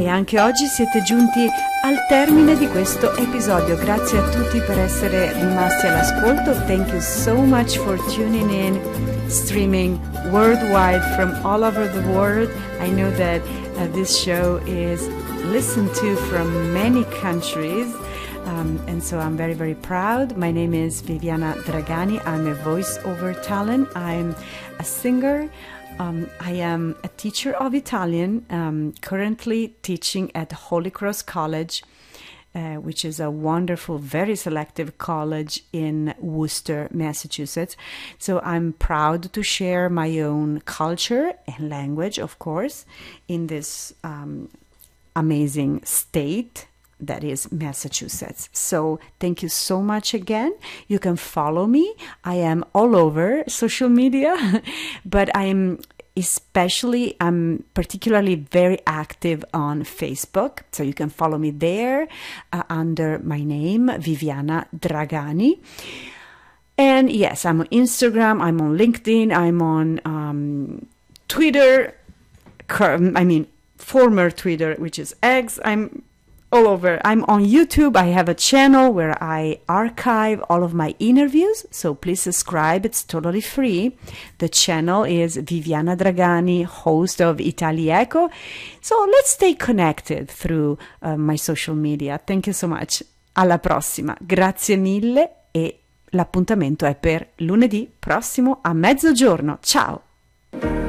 E anche oggi siete giunti al termine di questo episodio. Grazie a tutti per essere rimasti all'ascolto. Thank you so much for tuning in, streaming worldwide from all over the world. I know that this show is listened to from many countries. And so I'm very, very proud. My name is Viviana Dragani. I'm a voiceover talent. I'm a singer. I am a teacher of Italian, currently teaching at Holy Cross College, which is a wonderful, very selective college in Worcester, Massachusetts. So I'm proud to share my own culture and language, of course, in this amazing state that is Massachusetts. So thank you so much again. You can follow me. I am all over social media, but I'm particularly very active on Facebook. So you can follow me there under my name, Viviana Dragani. And yes, I'm on Instagram, I'm on LinkedIn, I'm on Twitter, former Twitter, which is X. I'm all over. I'm on YouTube. I have a channel where I archive all of my interviews, so please subscribe. It's totally free. The channel is Viviana Dragani, host of Italieco. So let's stay connected through my social media. Thank you so much. Alla prossima. Grazie mille e l'appuntamento è per lunedì prossimo a mezzogiorno. Ciao!